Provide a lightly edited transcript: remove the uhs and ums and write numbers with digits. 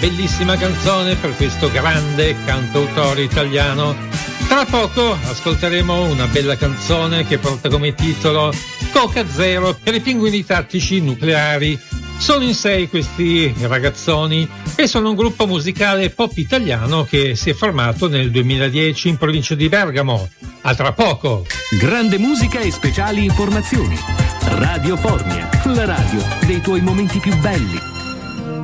bellissima canzone per questo grande cantautore italiano. Tra poco ascolteremo una bella canzone che porta come titolo Coca Zero per i pinguini tattici nucleari. Sono in 6 questi ragazzoni e sono un gruppo musicale pop italiano che si è formato nel 2010 in provincia di Bergamo. A tra poco. Grande musica e speciali informazioni. Radio Formia, la radio dei tuoi momenti più belli.